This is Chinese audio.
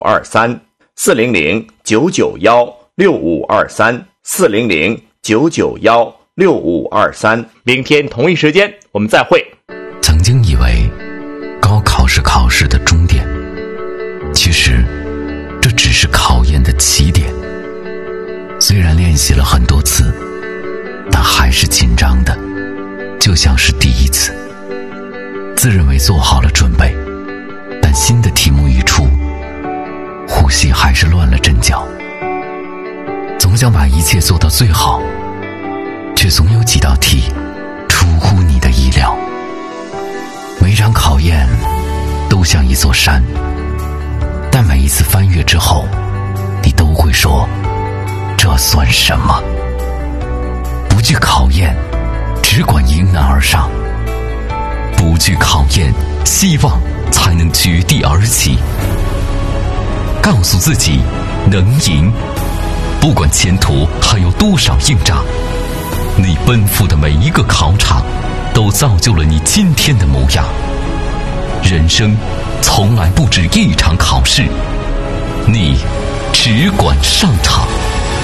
400-991-6523，400-991-6523。明天同一时间我们再会。 曾经以为高考是考试的终点，其实这只是考验的起点。虽然练习了很多次，但还是紧张的，就像是第一次。自认为做好了准备，但新的题目一出，呼吸还是乱了阵脚。总想把一切做到最好，却总有几道题出乎你的意料。每场考验都像一座山，但每一次翻越之后，你都会说，这算什么？不惧考验，只管迎难而上。不惧考验，希望才能绝地而起。告诉自己能赢，不管前途还有多少硬仗，你奔赴的每一个考场都造就了你今天的模样。人生从来不止一场考试，你只管上场。